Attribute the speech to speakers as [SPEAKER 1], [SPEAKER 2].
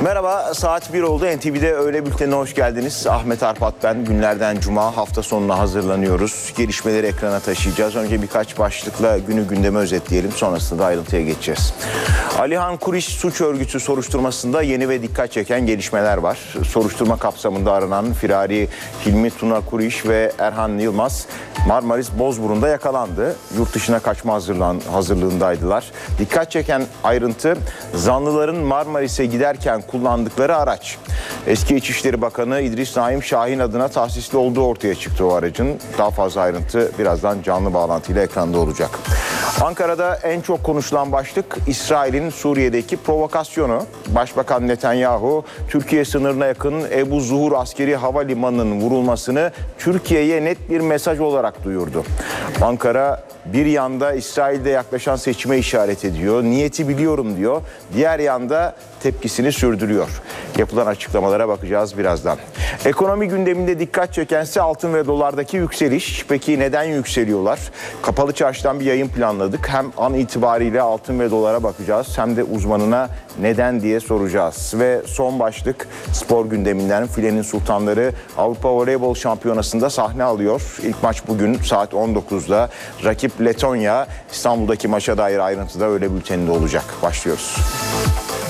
[SPEAKER 1] Merhaba, saat 1 oldu. NTV'de Öğle Bülteni'ne hoş geldiniz. Ahmet Arpat ben. Günlerden Cuma, hafta sonuna hazırlanıyoruz. Gelişmeleri ekrana taşıyacağız. Önce birkaç başlıkla günü gündeme özetleyelim. Sonrasında da ayrıntıya geçeceğiz. Alihan Kuriş suç örgütü soruşturmasında yeni ve dikkat çeken gelişmeler var. Soruşturma kapsamında aranan firari Hilmi Tuna Kuriş ve Erhan Yılmaz Marmaris Bozburun'da yakalandı. Yurt dışına kaçma hazırlığındaydılar. Dikkat çeken ayrıntı zanlıların Marmaris'e giderken kullandıkları araç. Eski İçişleri Bakanı İdris Naim Şahin adına tahsisli olduğu ortaya çıktı o aracın. Daha fazla ayrıntı birazdan canlı bağlantıyla ekranda olacak. Ankara'da en çok konuşulan başlık İsrail'in Suriye'deki provokasyonu. Başbakan Netanyahu, Türkiye sınırına yakın Ebu Zuhur askeri havalimanının vurulmasını Türkiye'ye net bir mesaj olarak duyurdu. Ankara bir yanda İsrail'de yaklaşan seçime işaret ediyor, niyeti biliyorum diyor. Diğer yanda tepkisini sürdürüyor. Yapılan açıklamalara bakacağız birazdan. Ekonomi gündeminde dikkat çekense altın ve dolardaki yükseliş. Peki neden yükseliyorlar? Kapalı Çarşı'dan bir yayın planladık. Hem an itibariyle altın ve dolara bakacağız hem de uzmanına neden diye soracağız. Ve son başlık spor gündeminden filenin sultanları Avrupa Voleybol Şampiyonası'nda sahne alıyor. İlk maç bugün saat 19'da. Rakip Letonya. İstanbul'daki maça dair ayrıntıda Öğle Bülteni'nde olacak. Başlıyoruz.